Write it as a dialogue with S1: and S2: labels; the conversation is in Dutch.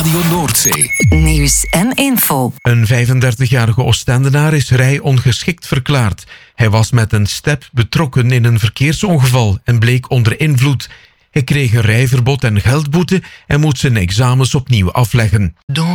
S1: Radio Noordzee.
S2: Nieuws en info.
S3: Een 35-jarige Oostendenaar is rijongeschikt verklaard. Hij was met een step betrokken in een verkeersongeval en bleek onder invloed. Hij kreeg een rijverbod en geldboete en moet zijn examens opnieuw afleggen.